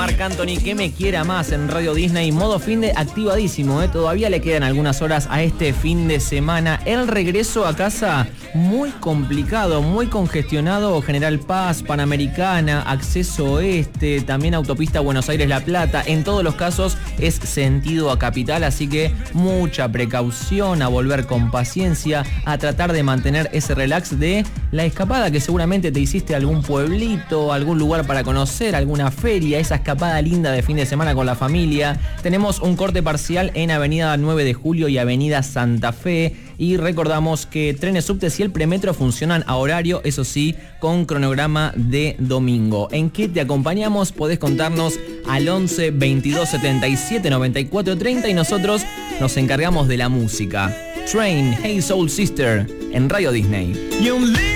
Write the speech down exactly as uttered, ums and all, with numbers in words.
Marc Anthony, que me quiera más en Radio Disney. Modo fin de activadísimo, ¿eh? Todavía le quedan algunas horas a este fin de semana. El regreso a casa muy complicado, muy congestionado. General Paz, Panamericana, Acceso Oeste, también Autopista Buenos Aires-La Plata. En todos los casos es sentido a Capital, así que mucha precaución, a volver con paciencia, a tratar de mantener ese relax de la escapada que seguramente te hiciste a algún pueblito, algún lugar para conocer, alguna feria, esa escapada linda de fin de semana con la familia. Tenemos un corte parcial en Avenida nueve de Julio y Avenida Santa Fe. Y recordamos que trenes, subtes y el premetro funcionan a horario, eso sí, con cronograma de domingo. ¿En qué te acompañamos? Podés contarnos al once veintidós setenta y siete noventa y cuatro treinta y nosotros nos encargamos de la música. Train, Hey Soul Sister, en Radio Disney.